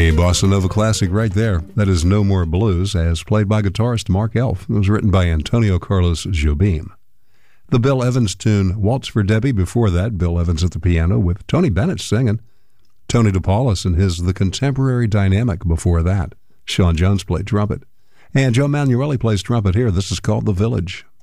A bossa nova classic right there. That is No More Blues, as played by guitarist Mark Elf. It was written by Antonio Carlos Jobim. The Bill Evans tune, Waltz for Debbie. Before that, Bill Evans at the piano with Tony Bennett singing. Tony DePaula and his The Contemporary Dynamic before that. Sean Jones played trumpet. And Joe Manueli plays trumpet here. This is called The Village.